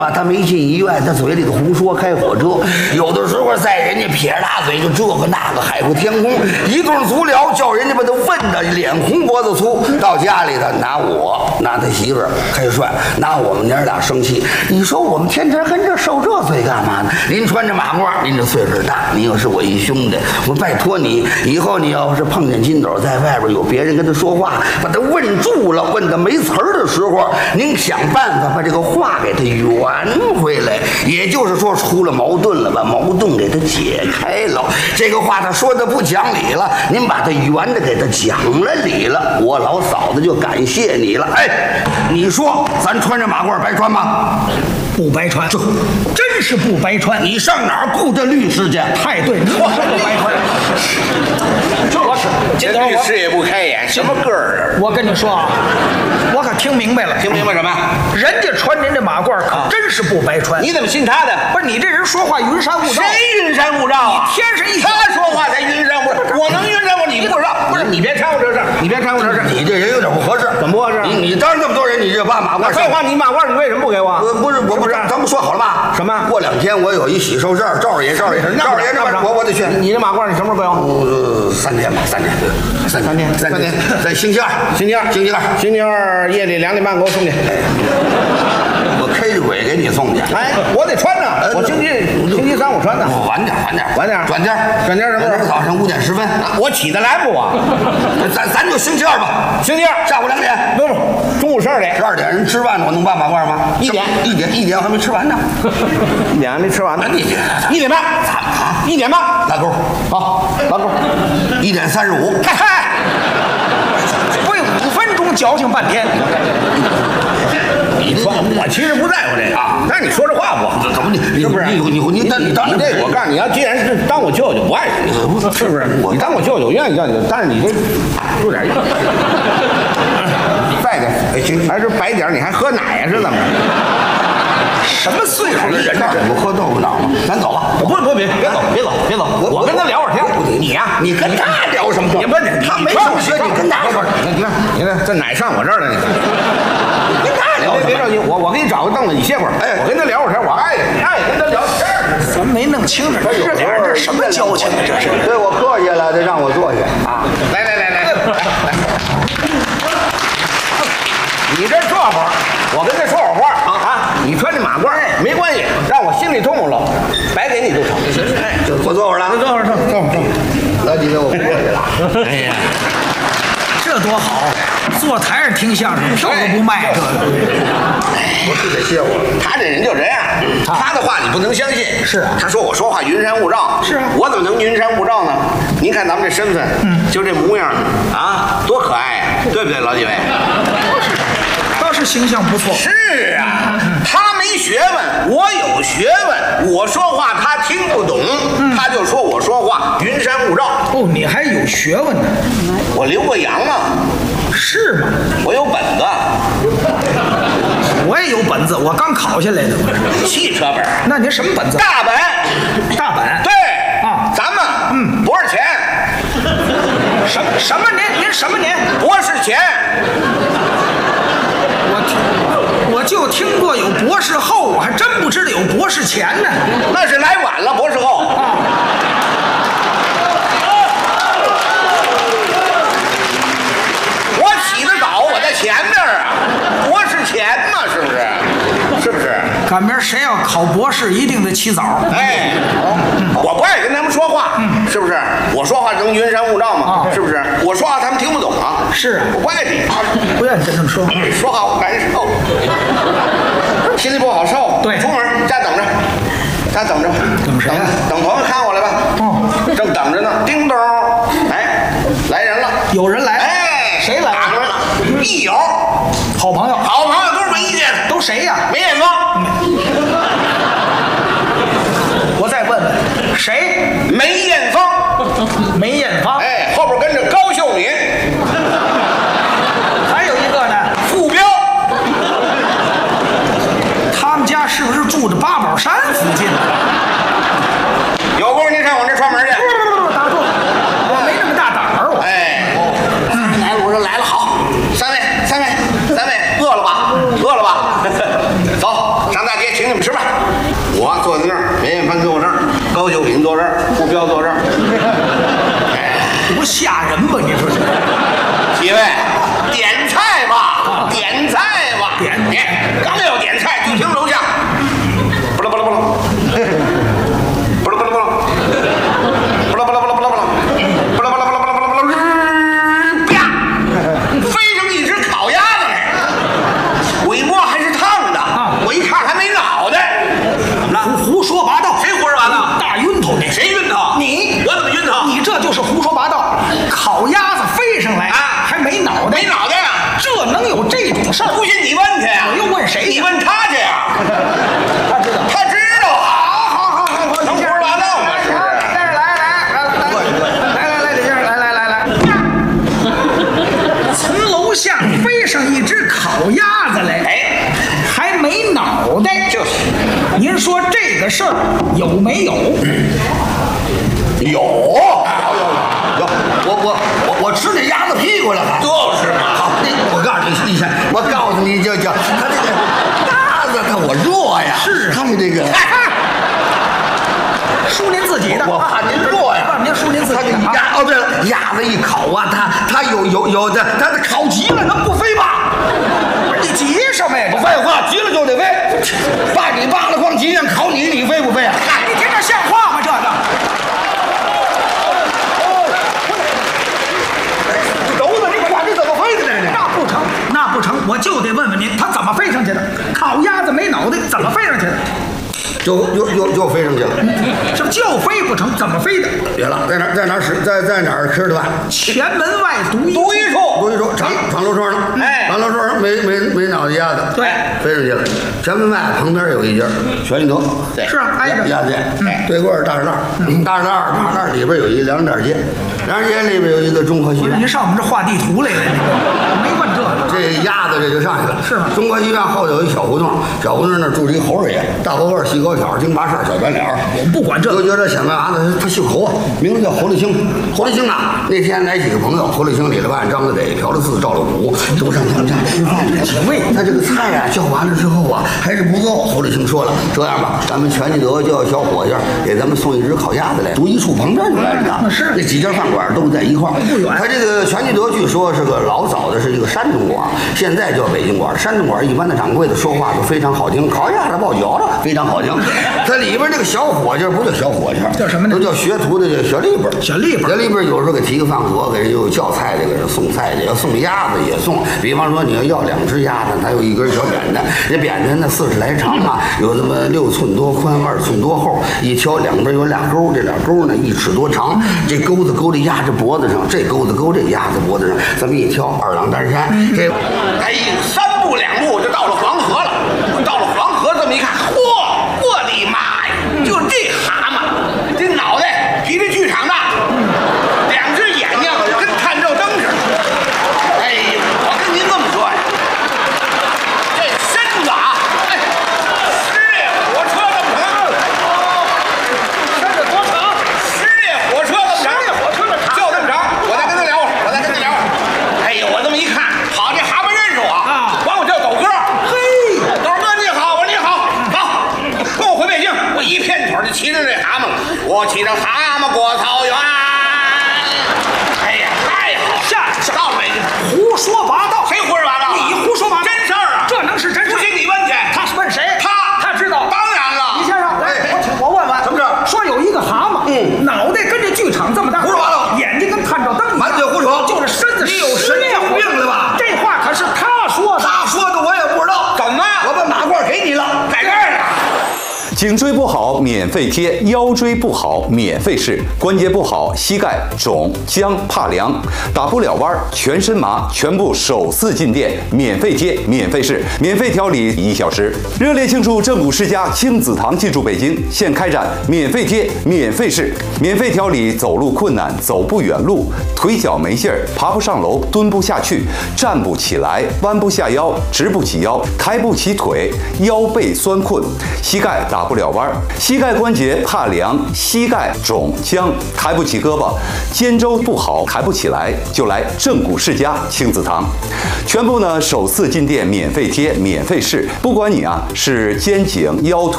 他没进医院，他嘴里头胡说开火车，有的时候在人家撇着大嘴就这个那个海阔天空，一顿足疗叫人家把他问的脸红脖子粗。到家里头拿他媳妇儿开涮，拿我们娘俩生气。你说我们天天跟这受这罪干嘛呢？您穿着马褂，您这岁数大，您又是我一兄弟，我拜托你，以后你要是碰见金斗在外边有别人跟他说话，把他问住了，问的没词儿的时候，您想办法把这个话给他圆回来，也就是说出了矛盾了，把矛盾给他解开了。这个话他说的不讲理了，您把他圆的给他讲了理了，我老嫂子就感谢你了。哎，你说咱穿着马褂白穿吗？ 不白穿，真是不白穿。 你上哪儿雇的律师去？ 太对，你说不白穿。 这律师也不开眼，什么个儿啊？ 我跟你说啊，我可听明白了。 听明白什么？ 人家穿您这马褂可真是不白穿。 你怎么信他的？ 不是你这人说话云山雾罩。 谁云山雾罩啊？ 你天上一他说话才云山雾罩，我能云山雾？你不知道？不是你别掺和这事儿，你别掺和这事儿。 你这人有点不合适。 怎么不合适？ 你当着这么多人，你这把马褂。 废话，你马褂你为什么不给我？ 不是，我不是，咱们说好了吧？ 什么？ 过2天我有一喜寿事儿，赵二爷这我得去。 你这马褂你什么时候给我 ？3天吧，3天，在星期二， 星期二夜里2点半给我送去。 我开着鬼给你送去。 哎，我得穿着，我星期3我穿的。 晚点，转天什么时候？ 早上5点10分。 我起得来不啊？ 咱就星期二吧。 星期二下午2点。 不，中午12点。 12点人吃饭呢，我能办马褂吗 ？1 点还没吃完呢。 1点还没吃完呢。1点半。1点半。 拉钩。 好，拉钩。 1点35。 嗨，为5分钟矫情半天。 你说我其实不在乎这个啊，但是你说这话不好， 怎么你是不是？ 你当你这我告诉你，要既然是当我舅舅，不爱你，是不是？你当我舅舅，愿意叫你，但是你这有点意思。再点，还是白点，你还喝奶呀？是怎么着？ 什么岁数的人呢？ 我喝豆腐脑吗？咱走吧。 别走！我跟他聊会儿天。你呀， 你跟他聊什么？ 你问他没说你跟他说。 你看这奶上我这儿了，你跟他聊。别着急，我给你找个凳子，你歇会儿。哎，我跟他聊会儿天，我爱跟他聊天。 咱没弄清楚这俩人这什么交情啊？这是。 对我客气了，得让我坐下啊！ 来，你这会儿，我跟他说会儿话啊！你穿这马褂没关系，让我心里痛了，白给你就成。 哎，我坐会儿了， 坐会儿。 老几位，我不客气了。 哎呀， 这多好！坐台上听相声，票都不卖，这我是得歇会儿。 他这人就这样，他的话你不能相信。 是啊， 他说我说话云山雾罩。 是啊， 我怎么能云山雾罩呢？您看咱们这身份，就这模样啊，多可爱呀，对不对，老几位？ 倒是形象不错。 是啊，他没学问，我有学问。我说话他听不懂，他就说我说话云山雾罩。 哦，你还有学问呢？ 我留过洋啊。 是吗？ 我有本子。 我也有本子，我刚考下来的。 汽车本。 那您什么本子？ 大本。 大本。 对啊， 咱们多少钱？ 什么年？您什么年？ 博士钱。 我就听过有博士后，我还真不知道有博士前呢。 那是来晚了，博士后。我起得早，我在前面啊，博士前嘛，是不是？是不是？ 赶明儿谁要考博士，一定得起早。 哎，我不爱跟他们说话，是不是？我说话能云山雾罩吗？是不是？我说话他们听不懂啊。 是啊， 我不爱理他们， 不愿意跟他们说话。 说话我难受，心里不好受。 对， 出门家等着，家等着， 等谁啊？ 等朋友看我来吧。 哦， 正等着呢，叮咚，哎，来人了， 有人来。 哎， 谁来？ 打开了，益友， 好朋友， 好朋友都是没意见的， 都谁呀？ 梅艳芳。 我再问问，谁？ 梅艳芳。 梅艳芳。 哎，后边跟着高秀敏。 还有一个呢， 傅彪。 他们家是不是住着八宝山附近呢？ 有功夫您上我这串门去。 打住！我没那么大胆儿，我。 哎，来了，我说来了，好，三位，饿了吧？走，上大街请你们吃吧。我坐在那儿，梅艳芳坐这儿，高秀品坐这儿，顾彪坐这儿。 多吓人吧？你说这几位，点菜吧，点菜吧，点！刚要点菜，就听楼下，不啦不啦不啦，不啦不啦不啦，不啦不啦不啦不啦不啦，不啦不啦不啦不啦不啦不啦，啪，飞上一只烤鸭子来，尾巴还是烫的，我一看还没脑袋。 胡说八道！ 谁胡说八道？ 大晕头你！ 谁晕头？ 你！ 我怎么晕头？ 你这就是胡说八道！烤鸭子飞上来啊， 还没脑袋， 没脑袋啊！ 这能有这种事儿？ 不信你问去呀！ 我又问谁？ 你问他去呀！ 他知道， 他知道啊！ 好， 能胡说八道吗？ 来，李先生，来，从楼下飞上一只烤鸭子来， 哎， 还没脑袋， 就是。 您说这个事儿有没有？ 有，我吃那鸭子屁股了还。 就是嘛。 好，我告诉你，我告诉你，就他这个鸭子，它我弱呀。 是他们这个。 输您自己的， 我怕您弱呀。 您输您自己的。 哦，对了，鸭子一烤啊，它有的，它烤急了能不飞吗？ 你急什么呀？ 不废话，急了就得飞。把你扒了光急，让烤你飞不飞啊？ 你听着像话吗？这个。 轴子，你管这怎么飞的呢？ 那不成，我就得问问您，它怎么飞上去的？烤鸭子没脑袋，怎么飞上去的？ 就飞上去了。 这就飞不成，怎么飞的？ 别了，在哪儿吃的饭？ 前门外独一处， 长楼窗上。 哎， 长楼窗上没脑袋鸭子。 对， 飞上去了。前门外旁边有一家全聚德， 对， 是啊，挨着鸭子店。对过是大栅栏，大栅栏里边有一粮店街，粮店街里边有一个中科戏院。 您上我们这画地图来了，没问这个。 这鸭子这就上去了， 是吗？ 中国戏院后头有一小胡同，小胡同那住着一侯爷，大包个细高挑，京八扇小短脸。 我们不管这个， 就觉得想干啥呢？他姓侯啊，名字叫侯立兴。侯立兴啊，那天来几个朋友，侯立兴理了办，张了得，嫖了四，照了股，都上他们家吃饭去。 几位？ 他这个菜呀叫完了之后啊，还是不够。侯立兴说了，这样吧，咱们全聚德叫小伙计给咱们送一只烤鸭子来，独一处旁边就来着呢。 是那几家饭馆都在一块儿， 不远。 他这个全聚德据说是个老早的是一个山东馆，现在叫北京馆。山东馆一般的掌柜的说话都非常好听，烤鸭子爆脚了非常好听。它里边这个小伙计不叫小伙计， 叫什么呢？ 都叫学徒的这小立本。 小立本有时候给提个饭盒，给人又叫菜的，给人送菜的，要送鸭子也送。比方说你要2只鸭子，它有一根小扁担，这扁担呢40来长啊，有这么6寸多宽，2寸多厚，一挑两边有俩钩，这俩钩呢1尺多长，这钩子勾在鸭子脖子上，这钩子勾这鸭子脖子上，这么一挑2郎担山，这哎呦，3步2步就到了黄河了。到了黄河这么一看，嚯，我的妈呀！就这蛤蟆，这脑袋比这剧场大，2只眼睛跟探照灯似的。哎呦，我跟您这么说呀，这身子啊，哎，10列火车这么长，身子多长？10列火车这么长，就这么长。我再跟他聊会儿，哎呦，我这么一看，好，这蛤蟆认识我啊，管我叫斗哥。嘿，斗哥你好，我说你好，好，跟我回北京。我一片腿就骑着这蛤蟆了，我骑着蛤蟆过草原。哎呀，太好了，下到了北京， 胡说八道。 谁胡说八道？ 你胡说八道， 真事儿啊， 这能是真事？ 不信你问去。 他是问谁？他知道。 当然了， 李先生，来，我问问， 什么事儿？ 说有一个蛤蟆，脑袋跟这剧场这么大， 胡说八道， 眼睛跟探照灯一样， 满嘴胡说， 就是身子你有神经病了吧？ 这话可是他说的， 他说的我也不知道， 怎么？ 我把马褂给你了， 在这儿呢。 颈椎不好免费贴，腰椎不好免费试，关节不好膝盖肿僵怕凉，打不了弯全身麻，全部首次进店免费贴免费试，免费调理1小时。热烈庆祝正骨世家亲子堂进驻北京，现开展免费贴免费试，免费调理走路困难、走不远路、腿脚没劲儿、爬不上楼、蹲不下去、站不起来、弯不下腰、直不起腰、抬不起腿、腰背酸困、膝盖打不了弯儿，膝盖关节怕凉，膝盖肿僵，抬不起胳膊，肩周不好，抬不起来，就来正骨世家亲子堂，全部呢手4进店免费贴，免费试，不管你啊是肩颈、腰腿。